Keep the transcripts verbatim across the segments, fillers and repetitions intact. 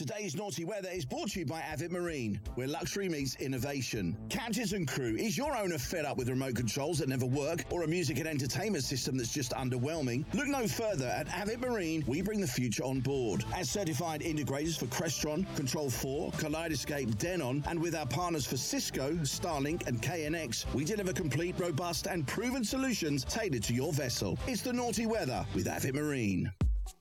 Today's Naughty Weather is brought to you by Avid Marine, where luxury meets innovation. Captains and crew, is your owner fed up with remote controls that never work or a music and entertainment system that's just underwhelming? Look no further. At Avid Marine, we bring the future on board. As certified integrators for Crestron, Control four, Kaleidoscape, Denon, and with our partners for Cisco, Starlink, and K N X, we deliver complete, robust, and proven solutions tailored to your vessel. It's the Naughty Weather with Avid Marine.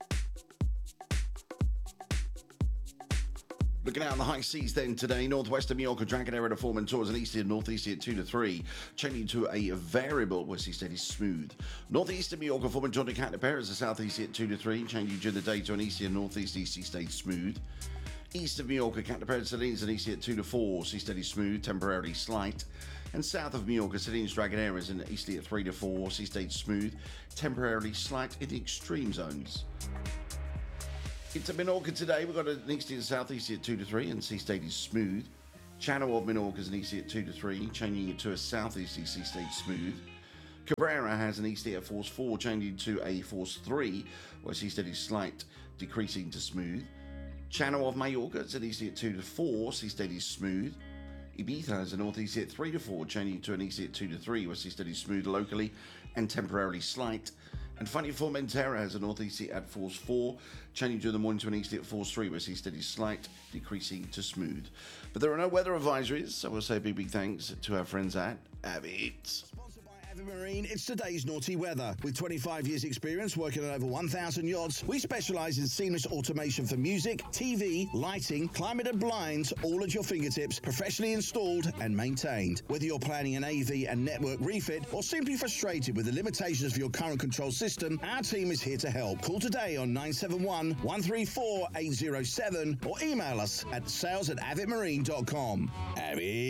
Looking out on the high seas then today, northwest of Mallorca, Dragonera to form and towards an easty and northeasty at two to three, changing to a variable where sea steady smooth. Northeast of Mallorca forming John de Catapera as a southeasty at two to three, changing during the day to an easty and northeasty, sea steady smooth. East of Mallorca, Catapera Salinas and easty at two to four, sea steady smooth, temporarily slight. And south of Mallorca, Salinas Dragonera is an easterly at three to four, sea steady smooth, temporarily slight in the extreme zones. Into Minorca today, we've got an easterly and southeasterly at two to three and sea steady smooth. Channel of Minorca is an easterly at two to three, changing it to a southeasterly sea steady smooth. Cabrera has an easterly at force four, changing to a force three, where sea steady slight, decreasing to smooth. Channel of Mallorca is an easterly at two to four, sea steady smooth. Ibiza has a northeasterly at three to four, changing to an easterly at two to three, where sea steady smooth locally and temporarily slight. And finally, Formentera has a northeasterly at force four, changing during the morning to an easterly at force three, where sea steady slight, decreasing to smooth. But there are no weather advisories, so we'll say a big, big thanks to our friends at Avid. Sponsored by Avid Marine, it's today's Naughty Weather. With twenty-five years experience working on over one thousand yachts, we specialise in seamless automation for music, T V, lighting, climate and blinds, all at your fingertips, professionally installed and maintained. Whether you're planning an A V and network refit or simply frustrated with the limitations of your current control system, our team is here to help. Call today on nine seven one, one three four, eight zero seven or email us at sales at avid marine dot com. Avid.